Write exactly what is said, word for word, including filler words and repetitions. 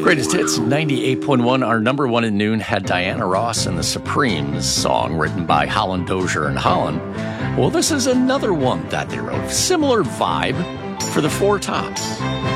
Greatest Hits ninety-eight point one. Our number one in noon had Diana Ross and the Supremes, song written by Holland Dozier and Holland. Well, this is another one that they wrote. Similar vibe for the Four Tops.